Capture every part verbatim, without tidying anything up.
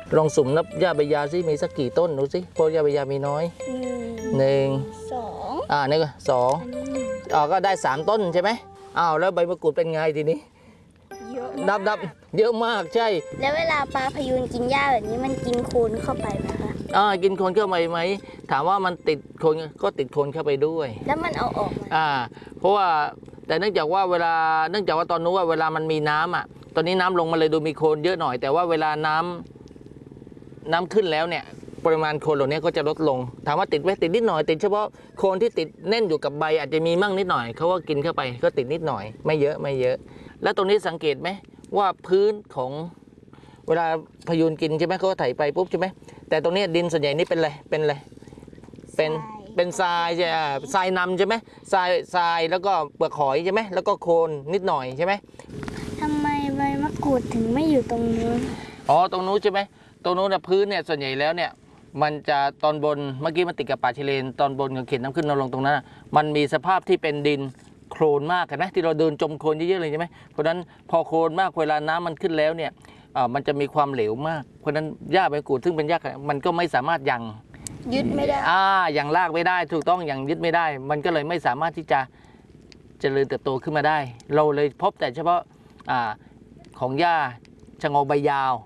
ลองสุ่มนับหญ้าใบหญ้าซิมีสักกี่ต้นดูสิเพราะหญ้าใบหญ้ามีน้อยหนึ่งสองอ่านี่ก็สองอ่าก็ได้สามต้นใช่ไหมอ้าวแล้วใบมะกรูดเป็นไงทีนี้เยอะนับนับเยอะมากใช่แล้วเวลาปลาพยูนกินหญ้าแบบนี้มันกินโคลนเข้าไปไหมคะอ่ากินโคลนเข้าไปไหมถามว่ามันติดโคลนก็ติดโคลนเข้าไปด้วยแล้วมันเอาออกมาอ่าเพราะว่าแต่เนื่องจากว่าเวลาเนื่องจากว่าตอนนู้นว่าเวลามันมีน้ำอ่ะตอนนี้น้ำลงมาเลยดูมีโคลนเยอะหน่อยแต่ว่าเวลาน้ำน้ำขึ้นแล้วเนี่ยปริมาณโคลนเหล่านี้ก็จะลดลงถามว่าติดไหมติดนิดหน่อยติดเฉพาะโคลนที่ติดแน่นอยู่กับใบอาจจะมีมั่งนิดหน่อยเขาก็กินเข้าไปก็ติดนิดหน่อยไม่เยอะไม่เยอะแล้วตรงนี้สังเกตไหมว่าพื้นของเวลาพยูนกินใช่ไหมเขาก็ไถไปปุ๊บใช่ไหมแต่ตรงนี้ดินส่วนใหญ่นี่เป็นอะไรเป็นอะไรเป็นเป็นทรายใช่ไหมทรายนำใช่ไหมทรายทรายแล้วก็เปลือกหอยใช่ไหมแล้วก็โคลนนิดหน่อยใช่ไหมทำไมใบมะกรูดถึงไม่อยู่ตรงนู้นอ๋อตรงนู้นใช่ไหมตรงนู้นเนี่ยพื้นเนี่ยส่วนใหญ่แล้วเนี่ยมันจะตอนบนเมื่อกี้มันติดกับป่าชายเลนตอนบนของเขตน้ำขึ้นน้ำลงตรงนั้นมันมีสภาพที่เป็นดินโคลนมากเห็นไหมที่เราเดินจมโคลนเยอะๆเลยใช่ไหมเพราะฉะนั้นพอโคลนมากเวลาน้ำมันขึ้นแล้วเนี่ยมันจะมีความเหลวมากเพราะฉะนั้นหญ้าใบมะกรูดซึ่งเป็นหญ้ามันก็ไม่สามารถยังยึดไม่ได้อ่ายังลากไม่ได้ถูกต้องยังยึดไม่ได้มันก็เลยไม่สามารถที่จะเจริญเติบโตขึ้นมาได้เราเลยพบแต่เฉพาะอ่าของหญ้าชะงอใบยาว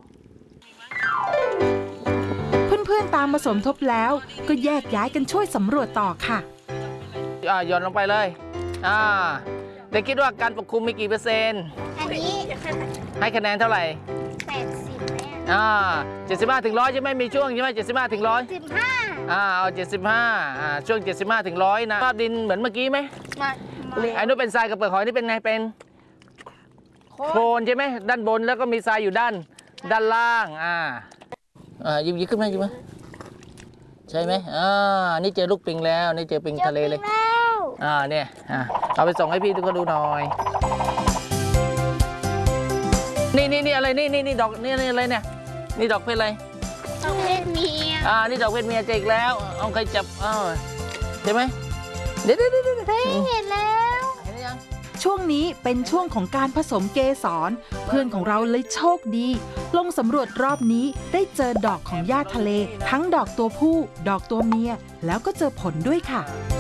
เพื่อนๆตามมาสมทบแล้วก็แยกย้ายกันช่วยสำรวจต่อค่ะอ่าโยนลงไปเลยอ่าเด็กคิดว่าการปกคลุมมีกี่เปอร์เซ็นต์อันนี้ให้คะแนนเท่าไหร่แปดสิบแม่อ่าเจ็ดสิบห้าถึงร้อยใช่ไหมมีช่วงใช่ไหมเจ็ดสิบห้าถึงร้อยสิบห้าอ่าเอาเจ็ดสิบห้าอ่าช่วงเจ็ดสิบห้าถึงร้อยนะภาพดินเหมือนเมื่อกี้ไหมไม่ไอ้นู้นเป็นทรายกับเปลือกหอยนี่เป็นไงเป็นโคลนใช่ไหมด้านบนแล้วก็มีทรายอยู่ด้านด้านล่างอ่าอ่ายิบยิบขึ้นมายิบมาใช่ไหมอ่านี่เจอลูกปิงแล้วนี่เจอปิงทะเลเลยอ่าเนี่ยอ่าเอาไปส่งให้พี่ทุกคนดูหน่อยนี่นี่นี่อะไรนี่นี่นี่ดอกนี่นี่อะไรเนี่ยนี่ดอกเพชรอะไรดอกเพชรเมียอ่านี่ดอกเพชรเมียเจออีกแล้วเอาใครจับอ้าวใช่ไหมเดี๋ยวเดี๋ยวเดี๋ยวเฮ้ยเห็นแล้วเห็นยังช่วงนี้เป็นช่วงของการผสมเกสรเพื่อนของเราเลยโชคดีลงสำรวจรอบนี้ได้เจอดอกของหญ้าทะเลทั้งดอกตัวผู้ดอกตัวเมียแล้วก็เจอผลด้วยค่ะ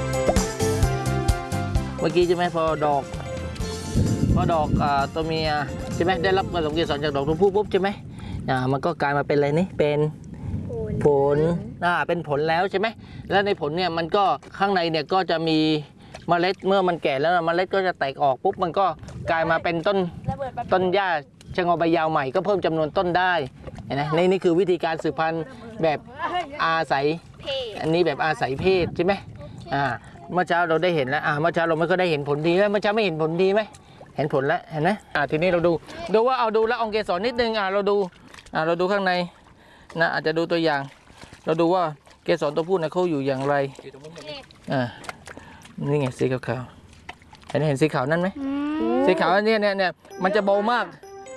เมื่อกี้ใช่ไหมพอดอกพอดอกตัวเมียใช่ไหมได้รับผสมเกสรจากดอกตัวผู้ปุ๊บใช่ไหมอ่ามันก็กลายมาเป็นอะไรนี่เป็นผลอ่าเป็นผลแล้วใช่ไหมแล้วในผลเนี่ยมันก็ข้างในเนี่ยก็จะมีเมล็ดเมื่อมันแก่แล้วเมล็ดก็จะแตกออกปุ๊บมันก็กลายมาเป็นต้นต้นหญ้าชะงอใบยาวใหม่ก็เพิ่มจำนวนต้นได้เห็นไหมนี่นี่คือวิธีการสืบพันธุ์แบบอาศัยอันนี้แบบอาศัยเพศใช่ไหมอ่าเมื่อเช้าเราได้เห็นแล้วอ่าเมื่อเช้าเราไม่ก็ได้เห็นผลดีแล้วเมื่อเช้าไม่เห็นผลดีไหมเห็นผลแล้วเห็นไหมอ่าทีนี้เราดูดูว่าเอาดูแล้วองเกสรนิดนึงอ่าเราดูอ่าเราดูข้างในนะอาจจะดูตัวอย่างเราดูว่าเกสรตัวผู้นะเขาอยู่อย่างไรอ่านี่ไงสีขาวๆเห็นเห็นสีขาวนั่นไหมสีขาวเนี่ยเนี่ยเนี่ยมันจะเบามาก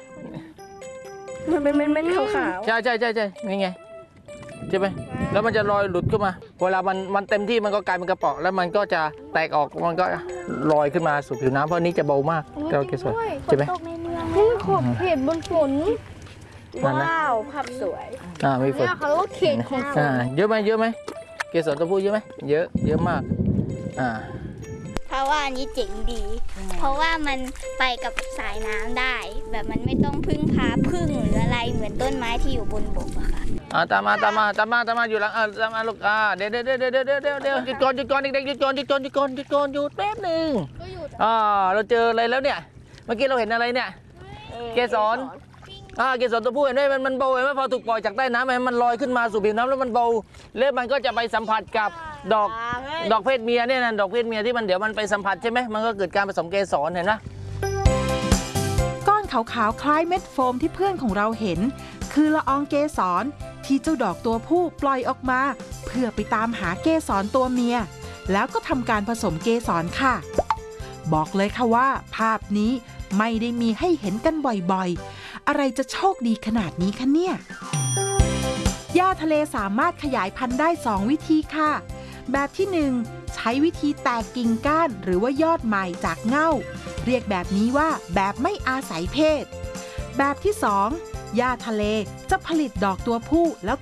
มันเป็นเม็ดขาวๆใช่ใช่ใช่ใช่นี่ไงใช่ไหมแล้วมันจะลอยหลุดขึ้นมาเวลามันมันเต็มที่มันก็กลายเป็นกระป๋องแล้วมันก็จะแตกออกมันก็ลอยขึ้นมาสู่ผิวน้ำเพราะนี้จะเบามากเราเกสรใช่ไหมนี่ขอบเขตบนฝนว้าวภาพสวยอ่ามีฝนเขาเขตของอ่าเยอะไหมเยอะไหมเกสรตัวผู้เยอะไหมเยอะเยอะมากอ่าเพราะว่าอันนี้เจ๋งดี เพราะว่ามันไปกับสายน้ำได้แบบมันไม่ต้องพึ่งพาพึ่งหรืออะไรเหมือนต้นไม้ที่อยู่บนบกอะค่ะอ่าตามมาตามมาตามมาตามมาอยู่หลังอ่าตามมาลูกอ่าเดี๋ยวเดี๋ยวเดี๋ยวเดี๋ยวเดี๋ยวเดี๋ยวเดี๋ยวหยุดก่อนหยุดก่อนเด็กๆหยุดก่อนหยุดก่อนหยุดก่อนหยุดก่อนหยุดแป๊บหนึ่งอ่าเราเจออะไรแล้วเนี่ยเมื่อกี้เราเห็นอะไรเนี่ยเกสรอ่าเกสรตัวผู้เห็นไหมมันมันเบาเห็นไหมพอถูกปล่อยจากใต้น้ำมันลอยขึ้นมาสู่ผิวน้ำแล้วมันเบาแล้วมันก็จะไปสัมผัสกับดอกดอกเพศเมียเนี่ยนะดอกเพศเมียที่มันเดี๋ยวมันไปสัมผัสใช่ไหมมันก็เกิดการผสมเกสรเห็นไหมก้อนขาวๆคล้ายเม็ดโฟมที่เพื่อนของเราเห็นคือละอองเกสรที่เจ้าดอกตัวผู้ปล่อยออกมาเพื่อไปตามหาเกสรตัวเมียแล้วก็ทำการผสมเกสรค่ะบอกเลยค่ะว่าภาพนี้ไม่ได้มีให้เห็นกันบ่อยๆอะไรจะโชคดีขนาดนี้คะเนี่ยหญ้าทะเลสามารถขยายพันธุ์ได้สองวิธีค่ะแบบที่หนึ่งใช้วิธีแตกกิ่งก้านหรือว่ายอดใหม่จากเง่าเรียกแบบนี้ว่าแบบไม่อาศัยเพศแบบที่สองหญ้าทะเลจะผลิตดอกตัวผู้แล้ว